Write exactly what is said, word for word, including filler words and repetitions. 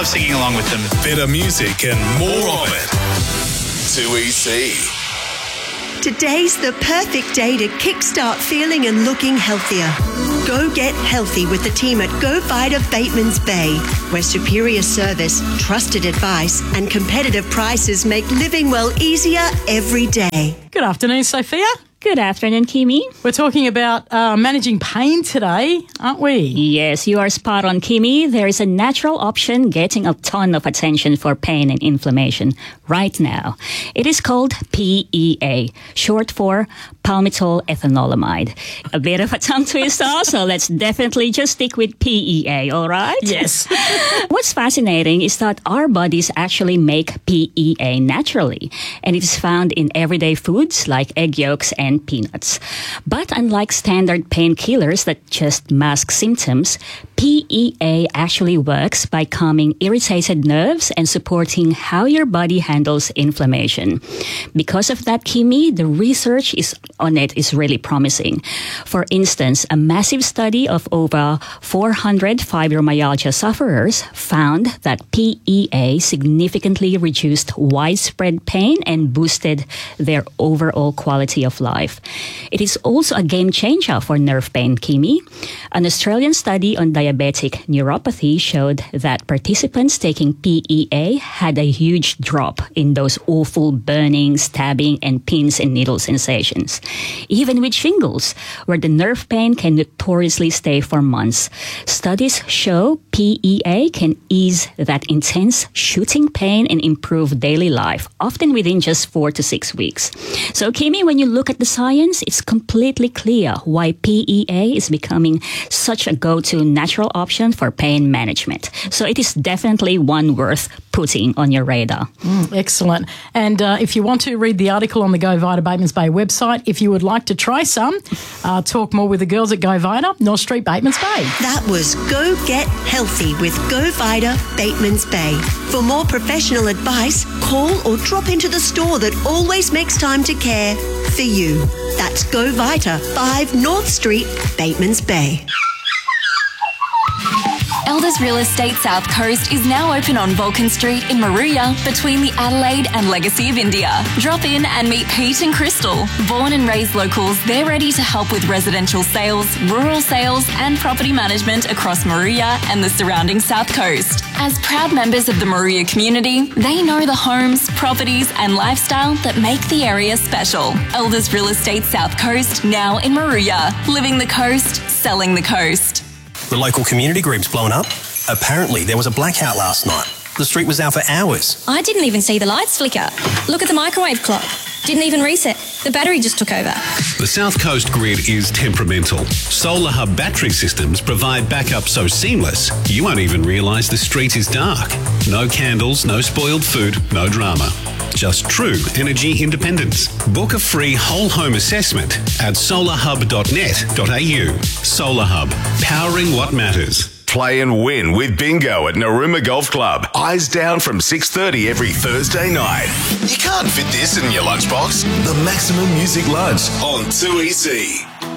singing along with them. Better music and more of it. two E C. Today's the perfect day to kickstart feeling and looking healthier. Go get healthy with the team at Go Vita Bateman's Bay, where superior service, trusted advice and competitive prices make living well easier every day. Good afternoon, Sophia. Good afternoon, Kimi. We're talking about uh, managing pain today, aren't we? Yes, you are spot on, Kimi. There is a natural option getting a ton of attention for pain and inflammation right now. It is called P E A, short for palmitoyl ethanolamide. A bit of a tongue twister, so let's definitely just stick with P E A, all right? Yes. What's fascinating is that our bodies actually make P E A naturally, and it is found in everyday foods like egg yolks and and peanuts. But unlike standard painkillers that just mask symptoms, P E A actually works by calming irritated nerves and supporting how your body handles inflammation. Because of that, Kimi, the research is on it is really promising. For instance, a massive study of over four hundred fibromyalgia sufferers found that P E A significantly reduced widespread pain and boosted their overall quality of life. It is also a game changer for nerve pain, Kimi. An Australian study on diabetic neuropathy showed that participants taking P E A had a huge drop in those awful burning, stabbing, and pins and needle sensations. Even with shingles, where the nerve pain can notoriously stay for months. Studies show P E A can ease that intense shooting pain and improve daily life, often within just four to six weeks. So, Kimi, when you look at the science, it's completely clear why P E A is becoming such a go-to natural option for pain management. So it is definitely one worth putting on your radar. Mm, excellent. And uh, if you want to read the article on the Go Vita Bateman's Bay website, if you would like to try some, uh, talk more with the girls at Go Vita, North Street, Bateman's Bay. That was Go Get Healthy with Go Vita Bateman's Bay. For more professional advice, call or drop into the store that always makes time to care for you. That's Go Vita, five North Street, Bateman's Bay. Elders Real Estate South Coast is now open on Vulcan Street in Maruya between the Adelaide and Legacy of India. Drop in and meet Pete and Crystal. Born and raised locals, they're ready to help with residential sales, rural sales and property management across Maruya and the surrounding South Coast. As proud members of the Maruya community, they know the homes, properties and lifestyle that make the area special. Elders Real Estate South Coast, now in Maruya. Living the coast, selling the coast. The local community group's blown up. Apparently, there was a blackout last night. The street was out for hours. I didn't even see the lights flicker. Look at the microwave clock. Didn't even reset. The battery just took over. The South Coast grid is temperamental. Solar Hub battery systems provide backup so seamless, you won't even realise the street is dark. No candles, no spoiled food, no drama. Just true energy independence. Book a free whole home assessment at solar hub dot net dot a u. Solar Hub, powering what matters. Play and win with bingo at Narooma Golf Club. Eyes down from six thirty every Thursday night. You can't fit this in your lunchbox. The Maximum Music Lunch on two E C.